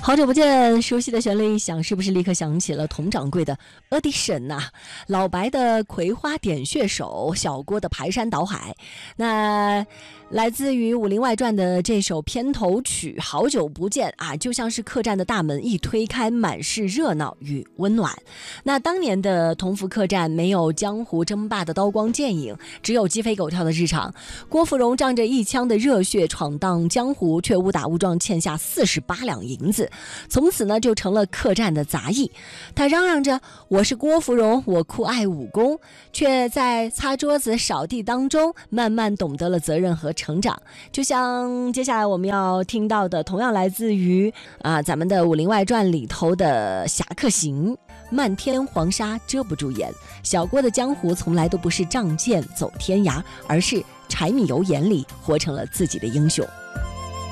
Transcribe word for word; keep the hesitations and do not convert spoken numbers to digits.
好久不见，熟悉的旋律一响，是不是立刻想起了佟掌柜的 audition 呐、啊？老白的葵花点穴手，小郭的排山倒海。那来自于《武林外传》的这首片头曲《好久不见》啊，就像是客栈的大门一推开，满是热闹与温暖。那当年的同福客栈没有江湖争霸的刀光剑影，只有鸡飞狗跳的日常。郭芙蓉仗着一腔的热血闯荡江湖，却误打误撞欠下四十八两银子，从此呢就成了客栈的杂役。他嚷嚷着我是郭芙蓉，我酷爱武功，却在擦桌子扫地当中慢慢懂得了责任和成长。就像接下来我们要听到的，同样来自于啊咱们的《武林外传》里头的侠客行。漫天黄沙遮不住眼，小郭的江湖从来都不是仗剑走天涯，而是柴米油盐里活成了自己的英雄。